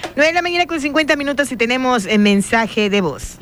9 con 50 minutos y tenemos mensaje de voz.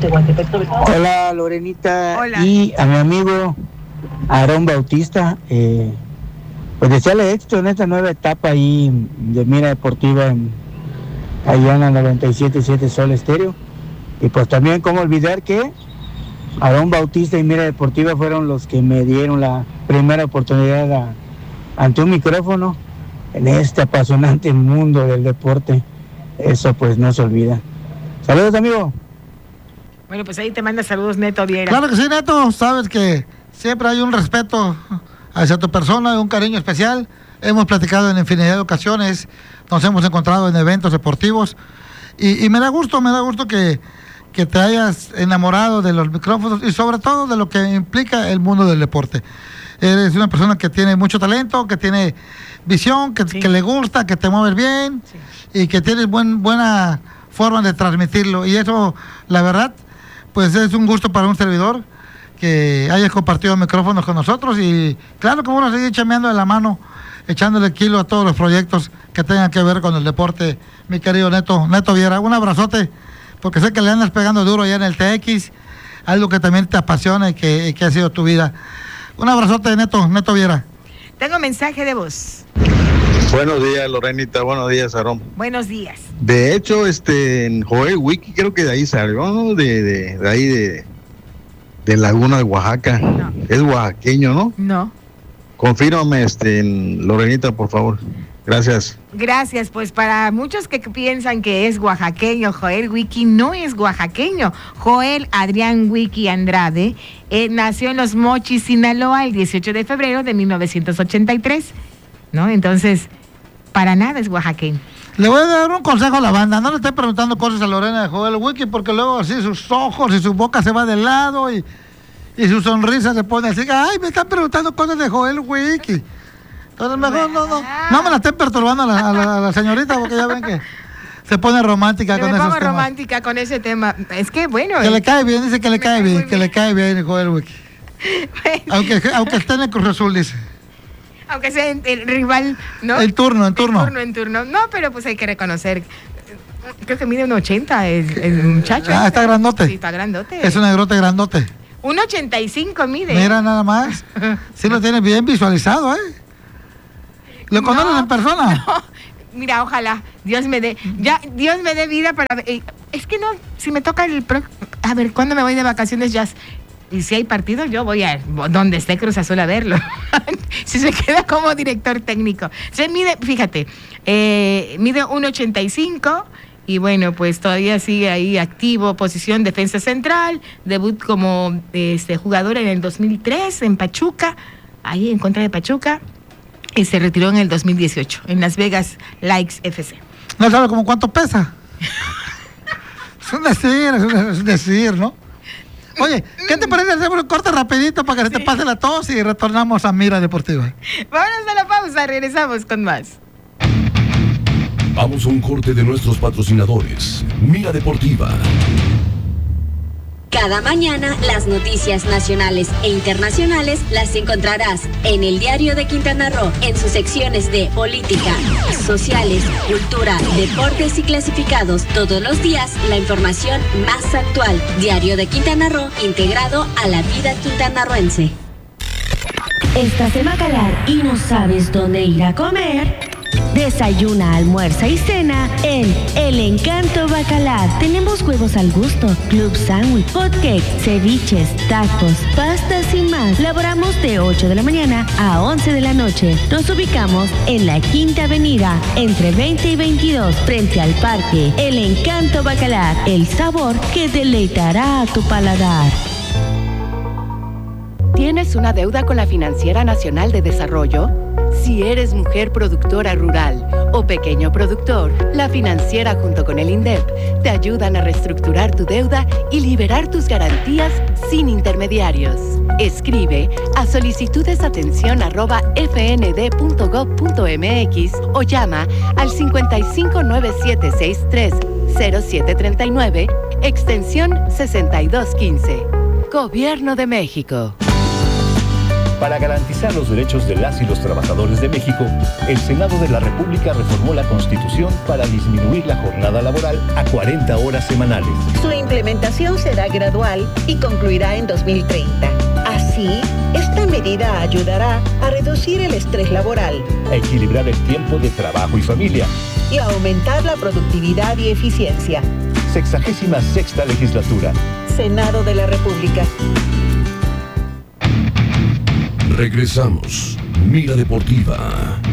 Hola Lorenita. Hola. Y a mi amigo Aarón Bautista, pues desearle éxito en esta nueva etapa ahí de Mira Deportiva allá en la 97.7 Sol Estéreo. Y pues también cómo olvidar que Aarón Bautista y Mira Deportiva fueron los que me dieron la primera oportunidad ante un micrófono en este apasionante mundo del deporte. Eso pues no se olvida. Saludos, amigo. Bueno, pues ahí te manda saludos Neto Viera. Claro que sí, Neto. Sabes que siempre hay un respeto hacia tu persona, un cariño especial. Hemos platicado en infinidad de ocasiones, nos hemos encontrado en eventos deportivos y me da gusto que te hayas enamorado de los micrófonos y sobre todo de lo que implica el mundo del deporte. Eres una persona que tiene mucho talento, que tiene visión, que le gusta, que te mueves bien, y que tienes buena forma de transmitirlo. Y eso, la verdad, pues es un gusto para un servidor que hayas compartido micrófonos con nosotros. Y claro que vamos a seguir chameando de la mano, echándole kilo a todos los proyectos que tengan que ver con el deporte, mi querido Neto Viera. Un abrazote, porque sé que le andas pegando duro ya en el TX, algo que también te apasiona y que ha sido tu vida. Un abrazote, Neto Viera. Tengo mensaje de voz. Buenos días, Lorenita. Buenos días, Aarón. Buenos días. De hecho, en Joel Wiki, creo que de ahí salió, ¿no? De ahí de Laguna de Oaxaca. No. Es oaxaqueño, ¿no? No. Confírmame, Lorenita, por favor. Gracias. Gracias, pues para muchos que piensan que es oaxaqueño, Joel Wiki no es oaxaqueño. Joel Adrián Wiki Andrade nació en Los Mochis, Sinaloa, el 18 de febrero de 1983, ¿no? Entonces, para nada es oaxaqueño. Le voy a dar un consejo a la banda, no le esté preguntando cosas a Lorena de Joel Wiki, porque luego así sus ojos y su boca se va de lado y su sonrisa se pone así, ay, me están preguntando cosas de Joel Wiki. Entonces mejor no me la estén perturbando a la señorita, porque ya ven que se pone romántica con esos temas. Me pongo romántica con ese tema. Es que bueno. Que le cae bien, dice que le cae bien, que le cae bien Joel Wiki. Bueno. Aunque esté en el Cruz Azul, dice. Aunque sea el rival, ¿no? En turno. No, pero pues hay que reconocer. Creo que mide 1.80 el muchacho. Ah, está grandote. Sí, está grandote. Es un negrote grandote. 1.85 mide. Mira nada más. Sí lo tienes bien visualizado, ¿eh? ¿Lo conoces en persona? No. Mira, ojalá Dios me dé vida para es que no, si me toca a ver, ¿cuándo me voy de vacaciones ya? Y si hay partido, yo voy a donde esté Cruz Azul a verlo. Si se queda como director técnico. Se mide, fíjate, mide 1.85 y bueno, pues todavía sigue ahí activo, posición defensa central, debut como jugador en el 2003 en Pachuca, ahí en contra de Pachuca. Y se retiró en el 2018, en Las Vegas Likes FC. ¿No sabe como cuánto pesa? Es un decir, ¿no? Oye, ¿qué te parece hacer un corte rapidito para que se te pase la tos y retornamos a Mira Deportiva? Vámonos a la pausa, regresamos con más. Vamos a un corte de nuestros patrocinadores. Mira Deportiva. Cada mañana las noticias nacionales e internacionales las encontrarás en el Diario de Quintana Roo, en sus secciones de política, sociales, cultura, deportes y clasificados. Todos los días la información más actual. Diario de Quintana Roo, integrado a la vida quintanarroense. ¿Estás en Bacalar y no sabes dónde ir a comer? Desayuna, almuerza y cena en El Encanto Bacalar. Tenemos huevos al gusto, club sándwich, hotcake, ceviches, tacos, pastas y más. Laboramos de 8 de la mañana a 11 de la noche. Nos ubicamos en la Quinta Avenida, entre 20 y 22, frente al parque. El Encanto Bacalar, el sabor que deleitará a tu paladar. ¿Tienes una deuda con la Financiera Nacional de Desarrollo? Si eres mujer productora rural o pequeño productor, la financiera junto con el INDEP te ayudan a reestructurar tu deuda y liberar tus garantías sin intermediarios. Escribe a solicitudesatención@fnd.gov.mx o llama al 5597630739, extensión 6215. Gobierno de México. Para garantizar los derechos de las y los trabajadores de México, el Senado de la República reformó la Constitución para disminuir la jornada laboral a 40 horas semanales. Su implementación será gradual y concluirá en 2030. Así, esta medida ayudará a reducir el estrés laboral, a equilibrar el tiempo de trabajo y familia y a aumentar la productividad y eficiencia. 66ª legislatura. Senado de la República. Regresamos. Mira Deportiva.